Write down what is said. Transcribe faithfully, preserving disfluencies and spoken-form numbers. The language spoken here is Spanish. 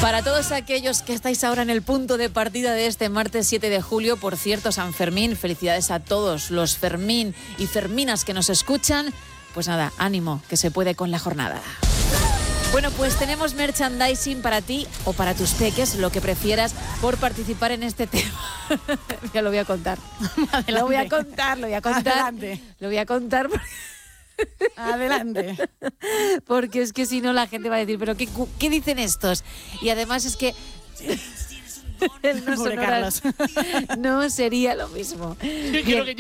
Para todos aquellos que estáis ahora en el punto de partida de este martes siete de julio, por cierto, San Fermín, felicidades a todos los Fermín y Ferminas que nos escuchan. Pues nada, ánimo, que se puede con la jornada. Bueno, pues tenemos merchandising para ti o para tus peques, lo que prefieras, por participar en este tema. Ya lo voy a contar. Adelante. Lo voy a contar, lo voy a contar. Adelante. Lo voy a contar. Porque... Adelante. Porque es que si no la gente va a decir, ¿pero qué, qué dicen estos? Y además es que... el no Pobre sonoras Carlos. no sería lo mismo. Yo quiero que